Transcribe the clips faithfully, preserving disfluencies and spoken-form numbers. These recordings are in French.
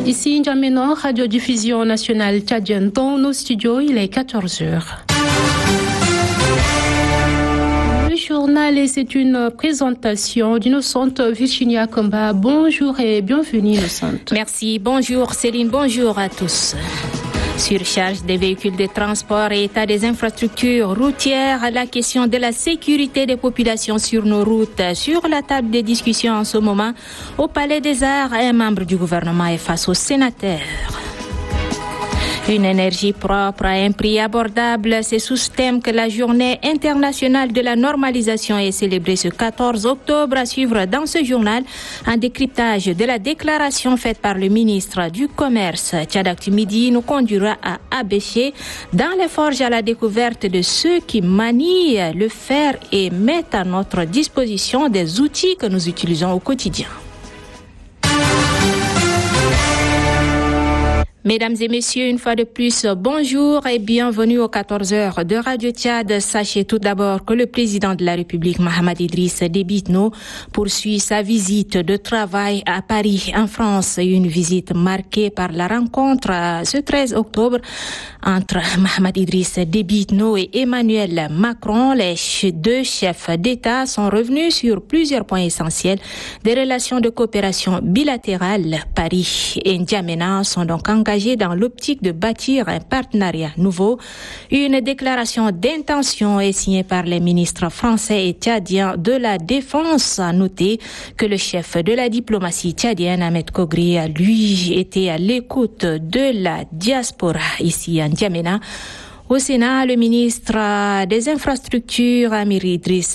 Ici N'Djamena, radiodiffusion nationale tchadienne. Dans nos studios, il est quatorze heures. Le journal et c'est une présentation d'Innocente Virginia Kamba. Bonjour et bienvenue Innocente. Merci, bonjour Céline, bonjour à tous. Surcharge des véhicules de transport et état des infrastructures routières, la question de la sécurité des populations sur nos routes sur la table des discussions en ce moment au Palais des Arts. Un membre du gouvernement est face aux sénateurs. Une énergie propre à un prix abordable, c'est sous ce thème que la journée internationale de la normalisation est célébrée ce quatorze octobre. À suivre dans ce journal un décryptage de la déclaration faite par le ministre du Commerce. Tchadactu Midi nous conduira à Abéché dans les forges à la découverte de ceux qui manient le fer et mettent à notre disposition des outils que nous utilisons au quotidien. Mesdames et messieurs, une fois de plus, bonjour et bienvenue aux quatorze heures de Radio Tchad. Sachez tout d'abord que le président de la République, Mahamat Idriss Déby Itno, poursuit sa visite de travail à Paris, en France. Une visite marquée par la rencontre ce treize octobre entre Mahamat Idriss Déby Itno et Emmanuel Macron. Les deux chefs d'État sont revenus sur plusieurs points essentiels des relations de coopération bilatérale. Paris et N'Djamena sont donc engagés dans l'optique de bâtir un partenariat nouveau. Une déclaration d'intention est signée par les ministres français et tchadiens de la Défense. À noter que le chef de la diplomatie tchadienne, Ahmed Kogri, a lui été à l'écoute de la diaspora ici à N'Djamena. Au Sénat, le ministre des Infrastructures, Amir Idriss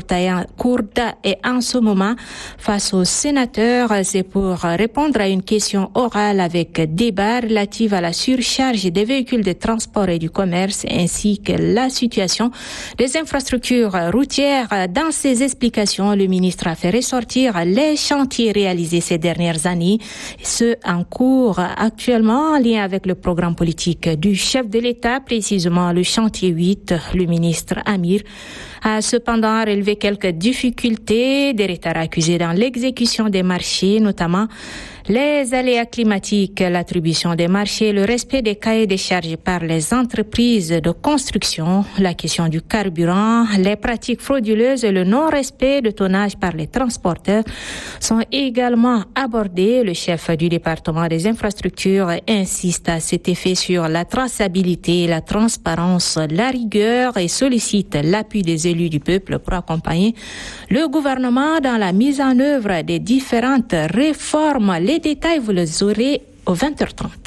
Kourda, est en ce moment face aux sénateurs. C'est pour répondre à une question orale avec débat relative à la surcharge des véhicules de transport et du commerce ainsi que la situation des infrastructures routières. Dans ses explications, le ministre a fait ressortir les chantiers réalisés ces dernières années, ceux en cours actuellement en lien avec le programme politique du chef de l'État, précisément le chantier huit. Le ministre Amir a cependant relevé quelques difficultés, des retards accusés dans l'exécution des marchés, notamment les aléas climatiques, l'attribution des marchés, le respect des cahiers des charges par les entreprises de construction, la question du carburant, les pratiques frauduleuses et le non-respect de tonnage par les transporteurs sont également abordés. Le chef du département des infrastructures insiste à cet effet sur la traçabilité, la transparence, la rigueur et sollicite l'appui des élus du peuple pour accompagner le gouvernement dans la mise en œuvre des différentes réformes. Les détails, vous les aurez aux vingt heures trente.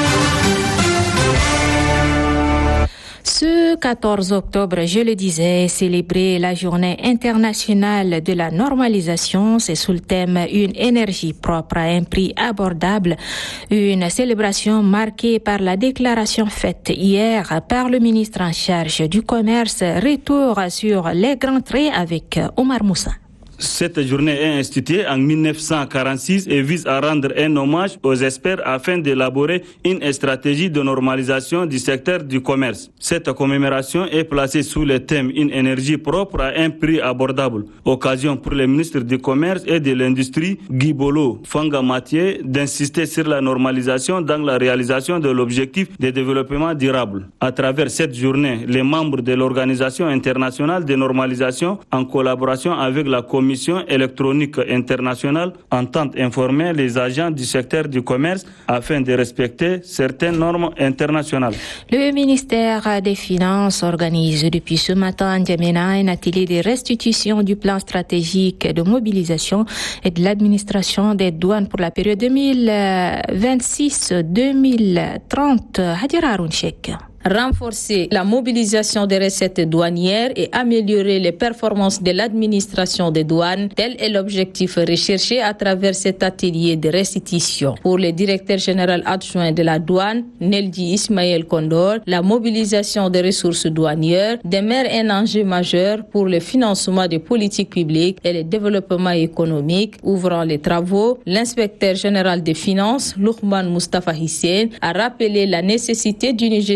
Ce quatorze octobre, je le disais, est célébrée la journée internationale de la normalisation. C'est sous le thème une énergie propre à un prix abordable. Une célébration marquée par la déclaration faite hier par le ministre en charge du commerce. Retour sur les grands traits avec Omar Moussa. Cette journée est instituée en mille neuf cent quarante-six et vise à rendre un hommage aux experts afin d'élaborer une stratégie de normalisation du secteur du commerce. Cette commémoration est placée sous le thème une énergie propre à un prix abordable. Occasion pour le ministre du Commerce et de l'Industrie, Guy Bolo Fanga Mathieu, d'insister sur la normalisation dans la réalisation de l'objectif de développement durable. À travers cette journée, les membres de l'Organisation internationale de normalisation, en collaboration avec la Commission Commission électronique internationale, entendent informer les agents du secteur du commerce afin de respecter certaines normes internationales. Le ministère des Finances organise depuis ce matin à N'Djamena un atelier de restitution du plan stratégique de mobilisation et de l'administration des douanes pour la période deux mille vingt-six deux mille trente. Hadira Arounchek. Renforcer la mobilisation des recettes douanières et améliorer les performances de l'administration des douanes, tel est l'objectif recherché à travers cet atelier de restitution. Pour le directeur général adjoint de la douane, Neldi Ismaël Kondor, la mobilisation des ressources douanières demeure un enjeu majeur pour le financement des politiques publiques et le développement économique. Ouvrant les travaux, l'inspecteur général des finances, Luqman Mustafa Hissène, a rappelé la nécessité d'une gestion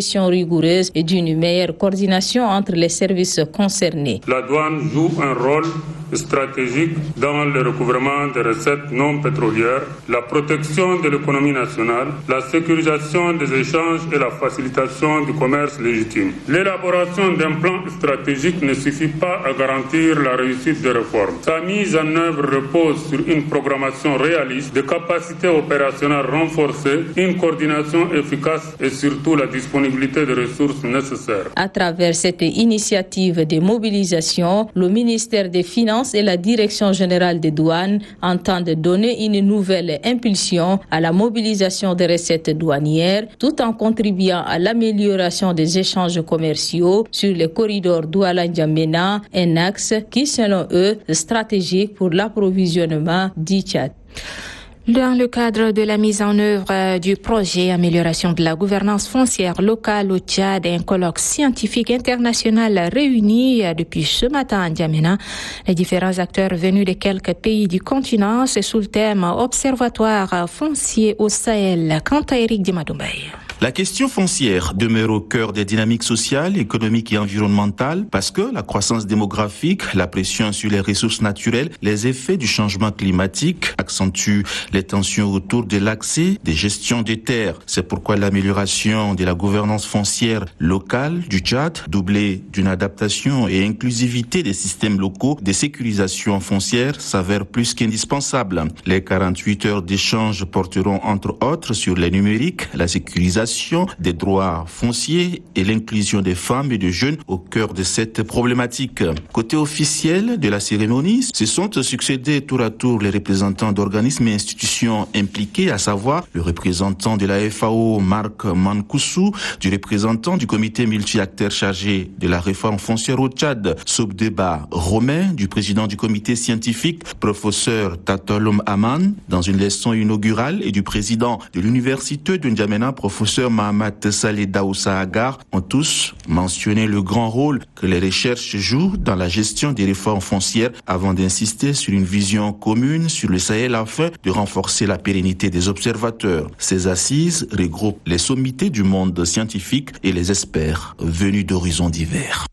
rigoureuse et d'une meilleure coordination entre les services concernés. La douane joue un rôle stratégique dans le recouvrement des recettes non pétrolières, la protection de l'économie nationale, la sécurisation des échanges et la facilitation du commerce légitime. L'élaboration d'un plan stratégique ne suffit pas à garantir la réussite des réformes. Sa mise en œuvre repose sur une programmation réaliste, des capacités opérationnelles renforcées, une coordination efficace et surtout la disponibilité des ressources nécessaires. À travers cette initiative de mobilisation, le ministère des Finances et la Direction générale des douanes entendent donner une nouvelle impulsion à la mobilisation des recettes douanières tout en contribuant à l'amélioration des échanges commerciaux sur les corridors Douala-N'Djamena, un axe qui, selon eux, est stratégique pour l'approvisionnement du Tchad. Dans le cadre de la mise en œuvre du projet Amélioration de la gouvernance foncière locale au Tchad, un colloque scientifique international réuni depuis ce matin à N'Djamena. Les différents acteurs venus de quelques pays du continent, c'est sous le thème Observatoire foncier au Sahel. Quant à Eric Dimadoumbay. La question foncière demeure au cœur des dynamiques sociales, économiques et environnementales parce que la croissance démographique, la pression sur les ressources naturelles, les effets du changement climatique accentuent les tensions autour de l'accès des gestions des terres. C'est pourquoi l'amélioration de la gouvernance foncière locale du Tchad, doublée d'une adaptation et inclusivité des systèmes locaux de sécurisation foncière, s'avère plus qu'indispensable. Les quarante-huit heures d'échange porteront entre autres sur les numériques, la sécurisation des droits fonciers et l'inclusion des femmes et des jeunes au cœur de cette problématique. Côté officiel de la cérémonie, se sont succédés tour à tour les représentants d'organismes et institutions impliqués, à savoir le représentant de la F A O, Marc Mankoussou, du représentant du comité multi-acteurs chargé de la réforme foncière au Tchad, Sobdeba Romain, du président du comité scientifique, professeur Tatolom Aman, dans une leçon inaugurale, et du président de l'université de N'Djamena, professeur Mahamat Saleh Daoussa Agar, ont tous mentionné le grand rôle que les recherches jouent dans la gestion des réformes foncières avant d'insister sur une vision commune sur le Sahel afin de renforcer la pérennité des observateurs. Ces assises regroupent les sommités du monde scientifique et les experts venus d'horizons divers.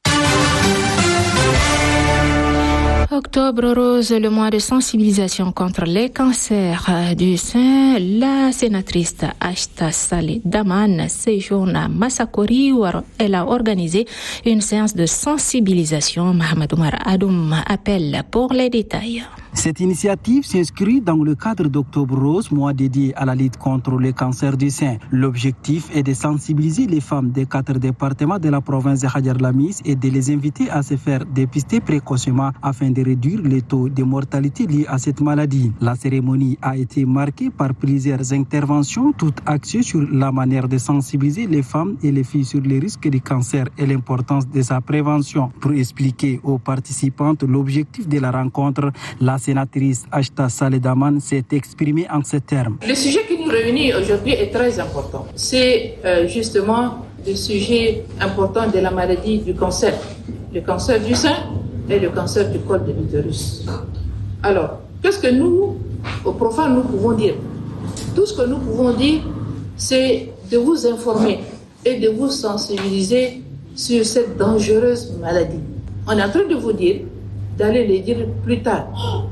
Octobre rose, le mois de sensibilisation contre les cancers du sein. La sénatrice Ashta Saleh Daman séjourne à Massakori où elle a organisé une séance de sensibilisation. Mohamed Omar Adoum appelle pour les détails. Cette initiative s'inscrit dans le cadre d'Octobre Rose, mois dédié à la lutte contre le cancer du sein. L'objectif est de sensibiliser les femmes des quatre départements de la province de Hadjar Lamis et de les inviter à se faire dépister précocement afin de réduire les taux de mortalité liés à cette maladie. La cérémonie a été marquée par plusieurs interventions, toutes axées sur la manière de sensibiliser les femmes et les filles sur les risques du cancer et l'importance de sa prévention. Pour expliquer aux participantes l'objectif de la rencontre, la sénatrice Ashta Saleh Daman s'est exprimée en ces termes. Le sujet qui nous réunit aujourd'hui est très important. C'est euh, justement le sujet important de la maladie du cancer. Le cancer du sein et le cancer du col de l'utérus. Alors, qu'est-ce que nous, aux profanes, nous pouvons dire? Tout ce que nous pouvons dire, c'est de vous informer et de vous sensibiliser sur cette dangereuse maladie. On est en train de vous dire d'aller les dire plus tard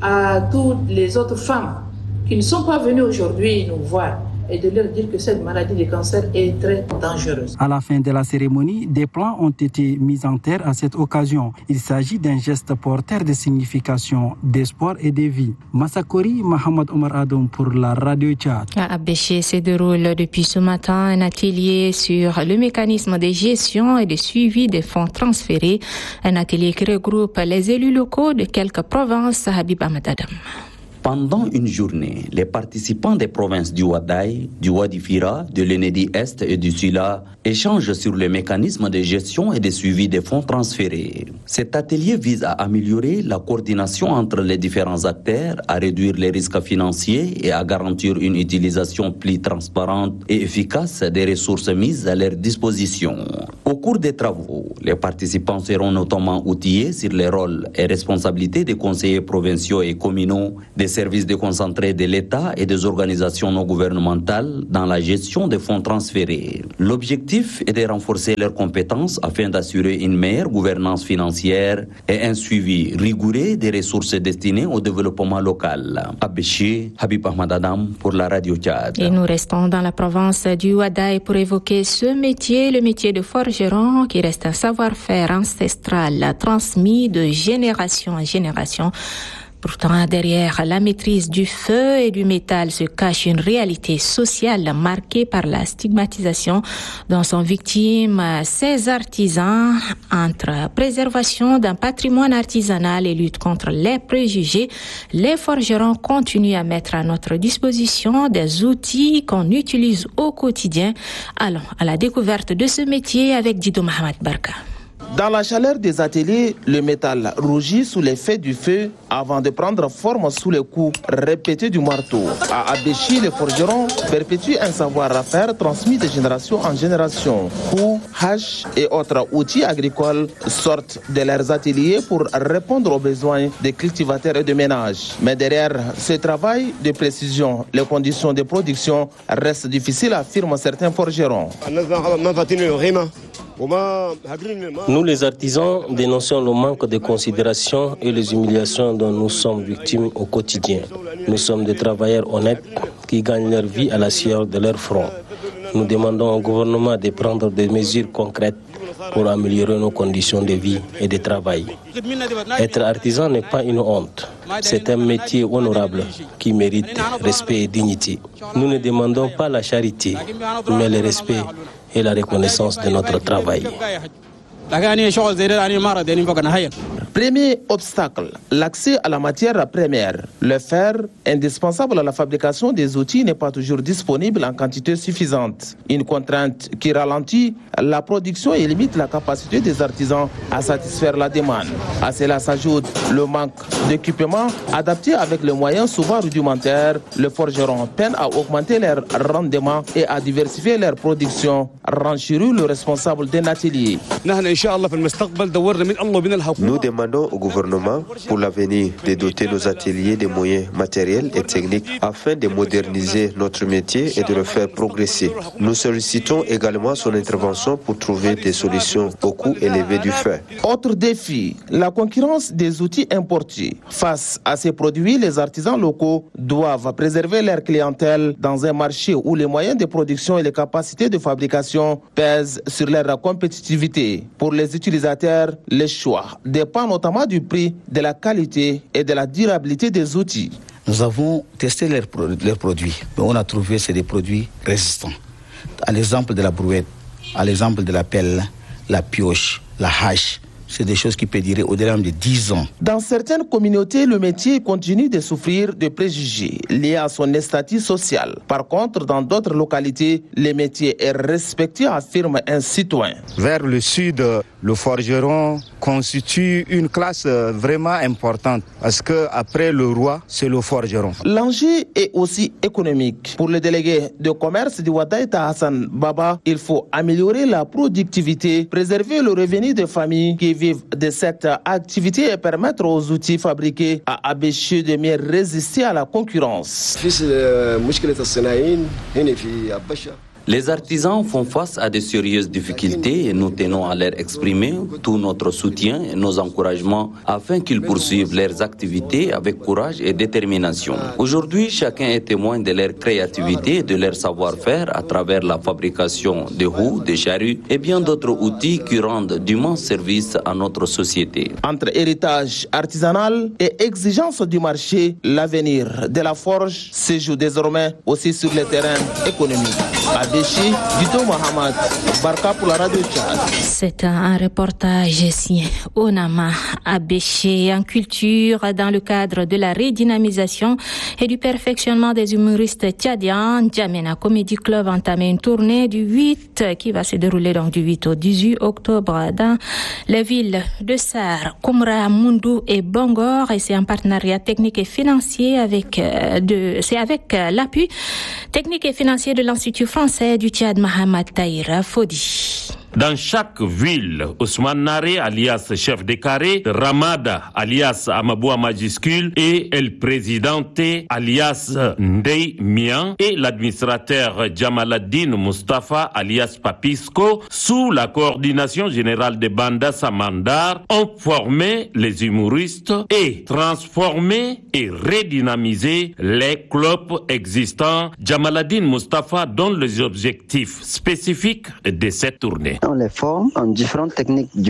à toutes les autres femmes qui ne sont pas venues aujourd'hui nous voir et de leur dire que cette maladie du cancer est très dangereuse. À la fin de la cérémonie, des plans ont été mis en terre à cette occasion. Il s'agit d'un geste porteur de signification, d'espoir et de vie. Massakori, Mohamed Omar Adoum pour la Radio Tchad. À Abéché se déroule depuis ce matin un atelier sur le mécanisme de gestion et de suivi des fonds transférés. Un atelier qui regroupe les élus locaux de quelques provinces. Habib Ahmed Adam. Pendant une journée, les participants des provinces du Wadaï, du Wadi Fira, de l'Enedi Est et du Sula échangent sur le mécanisme de gestion et de suivi des fonds transférés. Cet atelier vise à améliorer la coordination entre les différents acteurs, à réduire les risques financiers et à garantir une utilisation plus transparente et efficace des ressources mises à leur disposition. Au cours des travaux, les participants seront notamment outillés sur les rôles et responsabilités des conseillers provinciaux et communaux, des services déconcentrés de l'État et des organisations non gouvernementales dans la gestion des fonds transférés. L'objectif est de renforcer leurs compétences afin d'assurer une meilleure gouvernance financière et un suivi rigoureux des ressources destinées au développement local. À Béchi, Habib Ahmad Adam pour la Radio Tchad. Et nous restons dans la province du Ouaddaï pour évoquer ce métier, le métier de forgeron, qui reste un savoir-faire ancestral transmis de génération en génération. Pourtant, derrière la maîtrise du feu et du métal se cache une réalité sociale marquée par la stigmatisation dont sont victimes ces artisans. Entre préservation d'un patrimoine artisanal et lutte contre les préjugés, les forgerons continuent à mettre à notre disposition des outils qu'on utilise au quotidien. Allons à la découverte de ce métier avec Dido Mohamed Barka. Dans la chaleur des ateliers, le métal rougit sous l'effet du feu avant de prendre forme sous les coups répétés du marteau. À Abéchi, les forgerons perpétuent un savoir-faire transmis de génération en génération. Coups, haches et autres outils agricoles sortent de leurs ateliers pour répondre aux besoins des cultivateurs et de ménages. Mais derrière ce travail de précision, les conditions de production restent difficiles, affirment certains forgerons. Nous, les artisans, dénonçons le manque de considération et les humiliations dont nous sommes victimes au quotidien. Nous sommes des travailleurs honnêtes qui gagnent leur vie à la sueur de leur front. Nous demandons au gouvernement de prendre des mesures concrètes pour améliorer nos conditions de vie et de travail. Être artisan n'est pas une honte. C'est un métier honorable qui mérite respect et dignité. Nous ne demandons pas la charité, mais le respect et la reconnaissance de notre travail. Premier obstacle, l'accès à la matière première. Le fer, indispensable à la fabrication des outils, n'est pas toujours disponible en quantité suffisante. Une contrainte qui ralentit la production et limite la capacité des artisans à satisfaire la demande. À cela s'ajoute le manque d'équipement adapté avec les moyens souvent rudimentaires. Les forgerons peinent à augmenter leur rendement et à diversifier leur production. Ranchiru, le responsable d'un atelier. Nous demandons au gouvernement pour l'avenir de doter nos ateliers de moyens matériels et techniques afin de moderniser notre métier et de le faire progresser. Nous sollicitons également son intervention pour trouver des solutions au coût élevé du fer. Autre défi, la concurrence des outils importés. Face à ces produits, les artisans locaux doivent préserver leur clientèle dans un marché où les moyens de production et les capacités de fabrication pèsent sur leur compétitivité. Pour les utilisateurs, le choix dépend notamment du prix, de la qualité et de la durabilité des outils. Nous avons testé leurs, leurs produits, mais on a trouvé que c'est des produits résistants. À l'exemple de la brouette, à l'exemple de la pelle, la pioche, la hache, c'est des choses qui peuvent durer au-delà de dix ans. Dans certaines communautés, le métier continue de souffrir de préjugés liés à son statut social. Par contre, dans d'autres localités, le métier est respecté, affirme un citoyen. Vers le sud, le forgeron constitue une classe vraiment importante parce qu'après le roi, c'est le forgeron. L'enjeu est aussi économique. Pour le délégué de commerce du Ouaddaï, Hassan Baba, il faut améliorer la productivité, préserver le revenu des familles qui vivent de cette activité et permettre aux outils fabriqués à Abéchi de mieux résister à la concurrence. Les artisans font face à de sérieuses difficultés et nous tenons à leur exprimer tout notre soutien et nos encouragements afin qu'ils poursuivent leurs activités avec courage et détermination. Aujourd'hui, chacun est témoin de leur créativité et de leur savoir-faire à travers la fabrication de roues, de charrues et bien d'autres outils qui rendent d'immenses services à notre société. Entre héritage artisanal et exigence du marché, l'avenir de la forge se joue désormais aussi sur le terrain économique. C'est un reportage signé Onama Abéché en culture dans le cadre de la redynamisation et du perfectionnement des humoristes tchadiens. Djamena Comedy Club a entamé une tournée du huit qui va se dérouler donc du huit au dix-huit octobre dans les villes de Sar, Koumra, Moundou et Bangor, et c'est un partenariat technique et financier avec de c'est avec l'appui technique et financier de l'Institut français du Tchad, Mahamad Tahir Fodi. Dans chaque ville, Ousmane Naré, alias chef de carré, Ramada, alias Amaboua majuscule, et El Presidente, alias Ndei Mian, et l'administrateur Jamaladdin Mustafa, alias Papisco, sous la coordination générale de Banda Samandar, ont formé les humoristes et transformé et redynamisé les clubs existants. Jamaladdin Mustafa donne les objectifs spécifiques de cette tournée. On les forme en différentes techniques